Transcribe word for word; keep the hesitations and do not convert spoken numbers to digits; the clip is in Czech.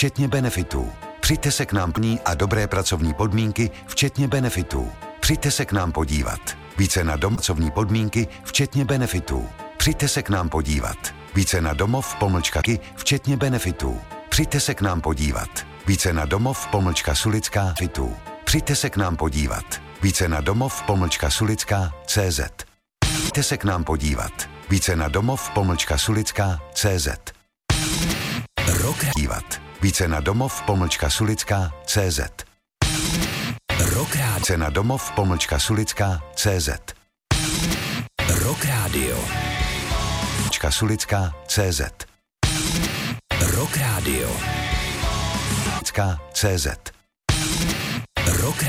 včetně benefitů. Přijďte se k nám plní a dobré pracovní podmínky, včetně benefitů. Přijďte se k nám podívat. Více na domovní podmínky, včetně benefitů. Přijďte se k nám podívat. Více na domov pomlčkaky, včetně benefitů. Přijďte se k nám podívat. Více na domov pomlčka Sulická fitů. Přijďte se k nám podívat. Více na domov pomlčka Sulická C Z. Přijďte se k nám podívat. Více na domov pomlčka Sulická C Z. Rok dívat. Více na domov pomlčka Sulická C Z. Rok rádio. Více na domov pomlčka Sulická C Z. Rok rádio. Pomlčka Sulická C Z. Rok rádio. Sulická C Z.